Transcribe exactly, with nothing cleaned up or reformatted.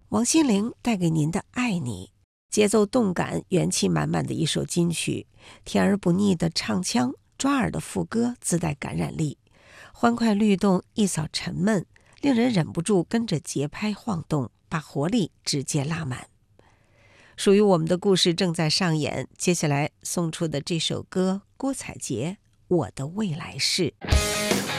王心凌带给您的《爱你》，节奏动感、元气满满的一首金曲，甜而不腻的唱腔，抓耳的副歌自带感染力，欢快律动，一扫沉闷，令人忍不住跟着节拍晃动，把活力直接拉满。属于我们的故事正在上演，接下来送出的这首歌，郭采洁《我的未来式》。